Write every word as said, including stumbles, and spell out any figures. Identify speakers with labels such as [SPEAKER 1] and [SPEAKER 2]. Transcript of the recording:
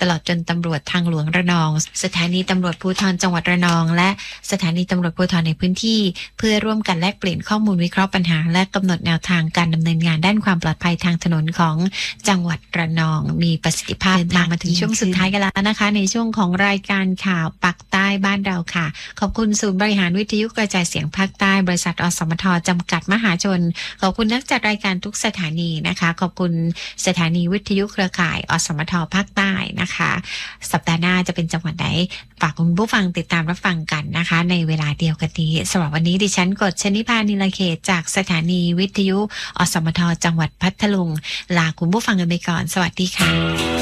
[SPEAKER 1] ตลอดจนตำรวจทางหลวงระนองสถานีตำรวจภูธรจังหวัดระนองและสถานีตำรวจภูธรในพื้นที่เพื่อร่วมกันแลกเปลี่ยนข้อมูลวิเคราะห์ปัญหาและกำหนดแนวทางการดำเนินงานด้านความปลอดภัยทางถนนของจังหวัดระนองมีประสิทธิภาพมามาถึงช่วงสุดท้ายกันแล้วนะคะในช่วงของรายการข่าวปักใต้บ้านเราค่ะขอบคุณศูนย์บริหารวิทยุกระจายเสียงภาคใต้บริษัทอสมทจำกัดมหาชนขอบคุณนักจัดรายการทุกสถานีนะคะขอบคุณสถานีวิทยุเครือข่ายอสมทภาคใต้นะคะสัปดาห์หน้าจะเป็นจังหวัดไหนฝากคุณผู้ฟังติดตามรับฟังกันนะคะในเวลาเดียวกันนี้สำหรับวันนี้ดิฉันกฎชนิพานิลเขตจากสถานีวิทยุอสมทจังหวัดพัทลุงลาคุณผู้ฟังกันไปก่อนสวัสดีค่ะ